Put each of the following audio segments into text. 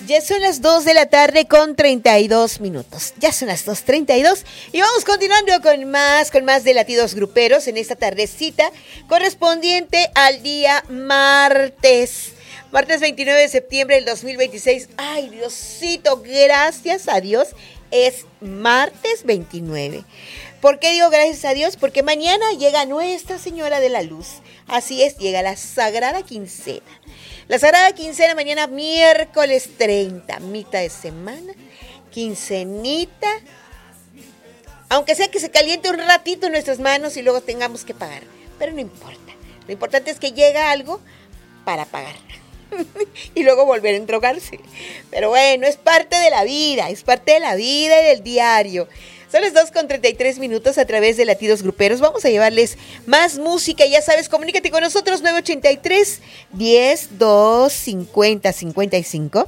Ya son las 2 de la tarde con 32 minutos. Ya son las 2:32 y vamos continuando con más de Latidos Gruperos en esta tardecita correspondiente al día martes. Martes 29 de septiembre del 2026. Ay, Diosito, gracias a Dios, es martes 29. ¿Por qué digo gracias a Dios? Porque mañana llega Nuestra Señora de la Luz. Así es, llega la Sagrada Quincena. La Sagrada Quincena mañana miércoles 30, mitad de semana, quincenita. Aunque sea que se caliente un ratito en nuestras manos y luego tengamos que pagar. Pero no importa. Lo importante es que llega algo para pagar. Y luego volver a endrogarse. Pero bueno, es parte de la vida y del diario. Son las 2:33 minutos a través de Latidos Gruperos. Vamos a llevarles más música. Ya sabes, comunícate con nosotros 983-10-250-55.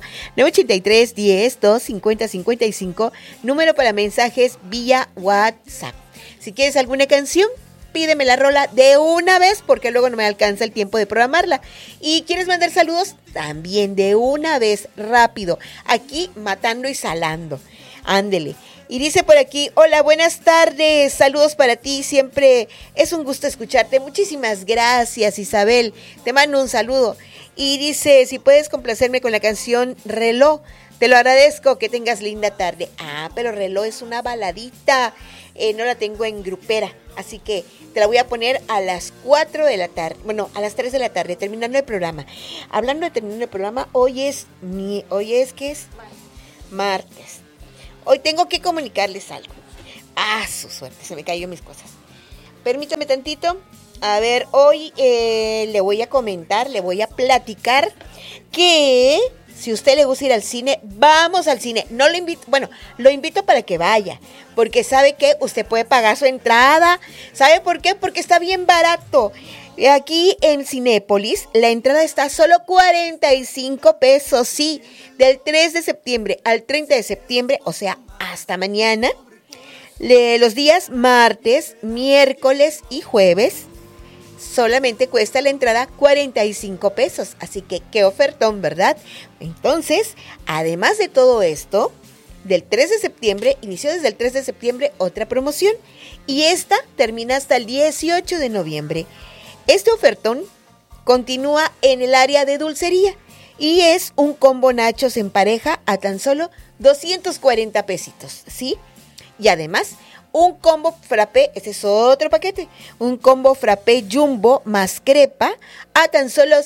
983-10-250-55. Número para mensajes vía WhatsApp. Si quieres alguna canción, pídeme la rola de una vez porque luego no me alcanza el tiempo de programarla. Y quieres mandar saludos, también de una vez, rápido. Aquí matando y salando. Ándele. Y dice por aquí, hola, buenas tardes, saludos para ti, siempre es un gusto escucharte. Muchísimas gracias, Isabel, te mando un saludo. Y dice, si puedes complacerme con la canción Reloj, te lo agradezco, que tengas linda tarde. Ah, pero Reloj es una baladita, no la tengo en grupera, así que te la voy a poner a las 4 de la tarde, bueno, a las 3 de la tarde, terminando el programa. Hablando de terminar el programa, hoy es ¿qué es? Martes. Hoy tengo que comunicarles algo. Ah, su suerte, se me cayó mis cosas. Permítame tantito. A ver, hoy le voy a comentar, le voy a platicar que si a usted le gusta ir al cine, vamos al cine. No lo invito, bueno, lo invito para que vaya, porque sabe que usted puede pagar su entrada. ¿Sabe por qué? Porque está bien barato. Aquí en Cinépolis, la entrada está a solo 45 pesos, sí, del 3 de septiembre al 30 de septiembre, o sea, hasta mañana, los días martes, miércoles y jueves, solamente cuesta la entrada 45 pesos, así que qué ofertón, ¿verdad? Entonces, además de todo esto, del 3 de septiembre, inició desde el 3 de septiembre otra promoción, y esta termina hasta el 18 de noviembre. Este ofertón continúa en el área de dulcería y es un combo nachos en pareja a tan solo 240 pesitos, ¿sí? Y además, un combo frappé, ese es otro paquete, un combo frappé jumbo más crepa a tan solo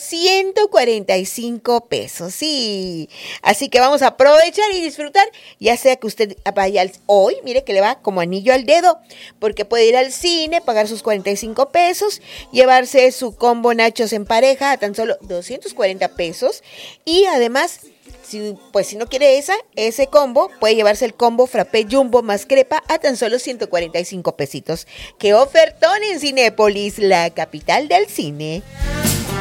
145 pesos, sí. Así que vamos a aprovechar y disfrutar, ya sea que usted vaya hoy, mire que le va como anillo al dedo, porque puede ir al cine, pagar sus 45 pesos, llevarse su combo nachos en pareja a tan solo 240 pesos y además, si no quiere ese combo, puede llevarse el combo frappé jumbo más crepa a tan solo 145 pesitos. ¡Qué ofertón en Cinépolis, la capital del cine!